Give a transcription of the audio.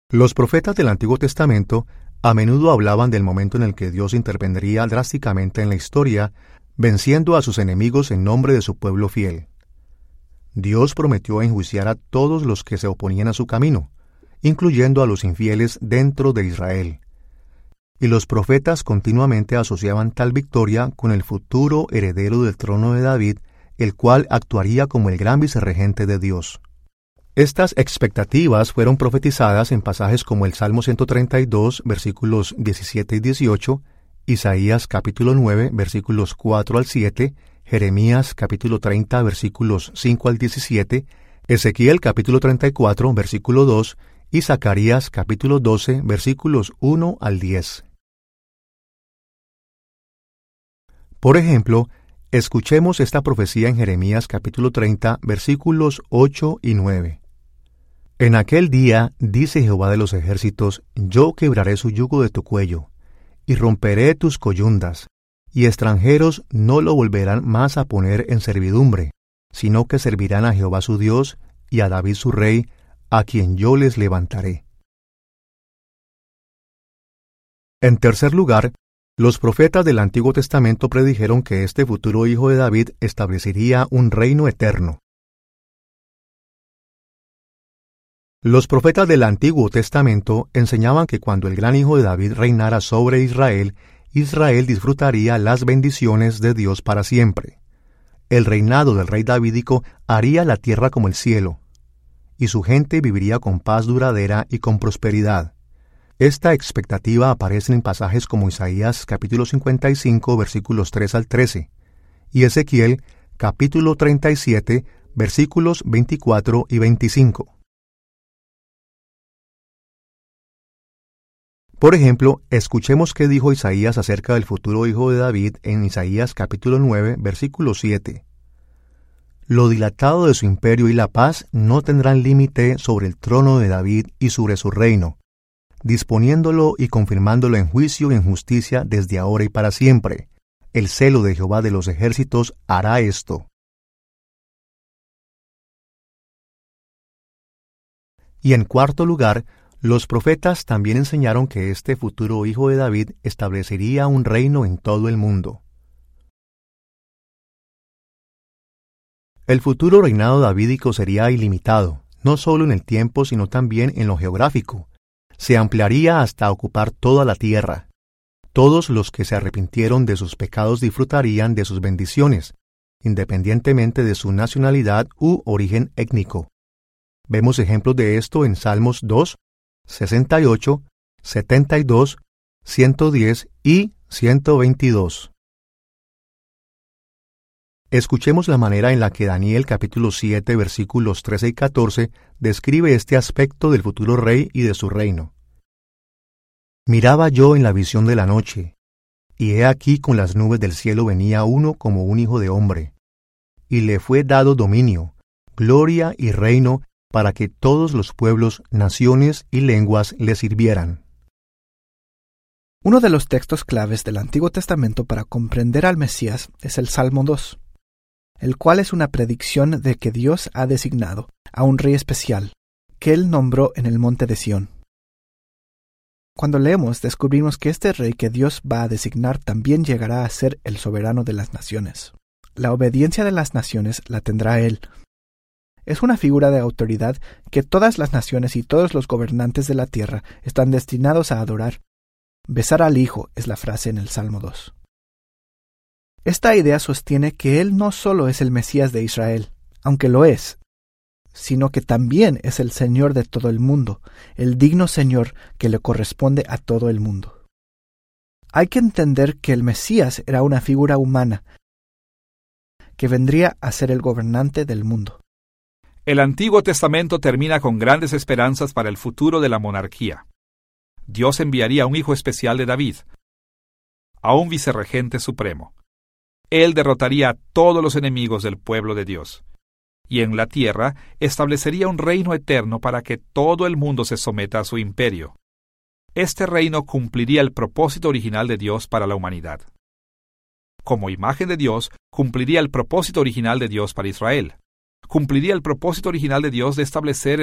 Los profetas del Antiguo Testamento a menudo hablaban del momento en el que Dios intervendría drásticamente en la historia, venciendo a sus enemigos en nombre de su pueblo fiel. Dios prometió enjuiciar a todos los que se oponían a su camino, incluyendo a los infieles dentro de Israel. Y los profetas continuamente asociaban tal victoria con el futuro heredero del trono de David, el cual actuaría como el gran vicerregente de Dios. Estas expectativas fueron profetizadas en pasajes como el Salmo 132, versículos 17 y 18, Isaías capítulo 9, versículos 4 al 7, Jeremías capítulo 30, versículos 5 al 17, Ezequiel capítulo 34, versículo 2, y Zacarías capítulo 12, versículos 1 al 10. Por ejemplo, escuchemos esta profecía en Jeremías capítulo 30, versículos 8 y 9. En aquel día, dice Jehová de los ejércitos, yo quebraré su yugo de tu cuello, y romperé tus coyundas, y extranjeros no lo volverán más a poner en servidumbre, sino que servirán a Jehová su Dios, y a David su rey, a quien yo les levantaré. En tercer lugar, los profetas del Antiguo Testamento predijeron que este futuro hijo de David establecería un reino eterno. Los profetas del Antiguo Testamento enseñaban que cuando el gran hijo de David reinara sobre Israel, Israel disfrutaría las bendiciones de Dios para siempre. El reinado del rey davídico haría la tierra como el cielo, y su gente viviría con paz duradera y con prosperidad. Esta expectativa aparece en pasajes como Isaías capítulo 55, versículos 3 al 13, y Ezequiel capítulo 37, versículos 24 y 25. Por ejemplo, escuchemos qué dijo Isaías acerca del futuro hijo de David en Isaías capítulo 9, versículo 7. Lo dilatado de su imperio y la paz no tendrán límite sobre el trono de David y sobre su reino, disponiéndolo y confirmándolo en juicio y en justicia desde ahora y para siempre. El celo de Jehová de los ejércitos hará esto. Y en cuarto lugar, los profetas también enseñaron que este futuro hijo de David establecería un reino en todo el mundo. El futuro reinado davídico sería ilimitado, no solo en el tiempo, sino también en lo geográfico. Se ampliaría hasta ocupar toda la tierra. Todos los que se arrepintieron de sus pecados disfrutarían de sus bendiciones, independientemente de su nacionalidad u origen étnico. Vemos ejemplos de esto en Salmos 2, 68, 72, 110 y 122. Escuchemos la manera en la que Daniel capítulo 7 versículos 13 y 14 describe este aspecto del futuro rey y de su reino. Miraba yo en la visión de la noche, y he aquí con las nubes del cielo venía uno como un hijo de hombre, y le fue dado dominio, gloria y reino, para que todos los pueblos, naciones y lenguas le sirvieran. Uno de los textos claves del Antiguo Testamento para comprender al Mesías es el Salmo 2, el cual es una predicción de que Dios ha designado a un rey especial, que él nombró en el monte de Sión. Cuando leemos, descubrimos que este rey que Dios va a designar también llegará a ser el soberano de las naciones. La obediencia de las naciones la tendrá él. Es una figura de autoridad que todas las naciones y todos los gobernantes de la tierra están destinados a adorar. Besar al Hijo es la frase en el Salmo 2. Esta idea sostiene que Él no solo es el Mesías de Israel, aunque lo es, sino que también es el Señor de todo el mundo, el digno Señor que le corresponde a todo el mundo. Hay que entender que el Mesías era una figura humana que vendría a ser el gobernante del mundo. El Antiguo Testamento termina con grandes esperanzas para el futuro de la monarquía. Dios enviaría a un hijo especial de David, a un vicerregente supremo. Él derrotaría a todos los enemigos del pueblo de Dios, y en la tierra establecería un reino eterno para que todo el mundo se someta a su imperio. Este reino cumpliría el propósito original de Dios para la humanidad. Como imagen de Dios, cumpliría el propósito original de Dios para Israel. Cumpliría el propósito original de Dios de establecer